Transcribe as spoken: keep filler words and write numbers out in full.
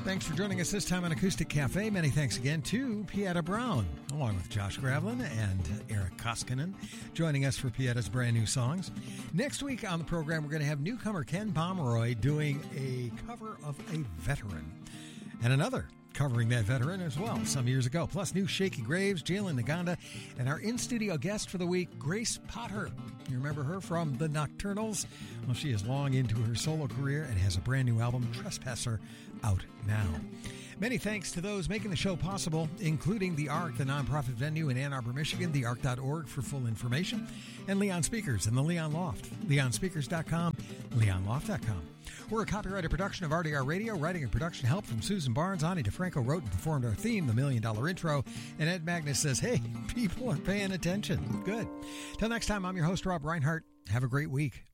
Thanks for joining us this time on Acoustic Cafe. Many thanks again to Pieta Brown, along with Josh Gravlin and Eric Koskinen, joining us for Pieta's brand new songs. Next week on the program, we're going to have newcomer Ken Pomeroy doing a cover of a veteran, and another covering that veteran as well some years ago. Plus new Shaky Graves, Jalen Naganda, and our in-studio guest for the week, Grace Potter. You remember her from The Nocturnals? Well, she is long into her solo career and has a brand new album, Trespasser, out now. Many thanks to those making the show possible, including The Ark, the nonprofit venue in Ann Arbor, Michigan, the ark dot org for full information, and Leon Speakers and the Leon Loft, leon speakers dot com, leon loft dot com. We're a copyrighted production of R D R Radio, writing and production help from Susan Barnes. Ani DeFranco wrote and performed our theme, The Million Dollar Intro, and Ed Magnus says, hey, people are paying attention. Good. Till next time, I'm your host, Rob Reinhart. Have a great week.